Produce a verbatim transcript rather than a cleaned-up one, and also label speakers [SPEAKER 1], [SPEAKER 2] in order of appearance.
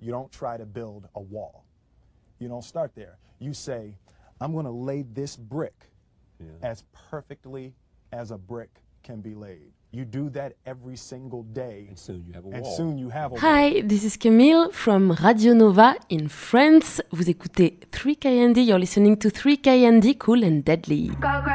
[SPEAKER 1] You don't try to build a wall. You don't start there. You say, I'm going to lay this brick yeah. as perfectly as a brick can be laid. You do that every single day.
[SPEAKER 2] And soon you have a
[SPEAKER 1] and
[SPEAKER 2] wall.
[SPEAKER 1] Soon you have a
[SPEAKER 3] Hi,
[SPEAKER 1] wall.
[SPEAKER 3] this is Camille from Radio Nova in France. Vous écoutez three K N D. You're listening to three K N D, Cool and Deadly.